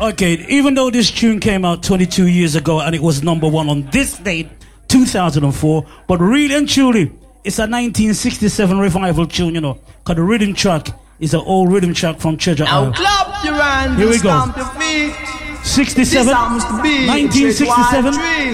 Okay, even though this tune came out 22 years ago and it was number one on this date, 2004, but really and truly, it's a 1967 revival tune, you know, because the rhythm track is an old rhythm track from Treasure Island. Now clap your hands. Here we go. Stamp your feet. 67, This happens to be 1967.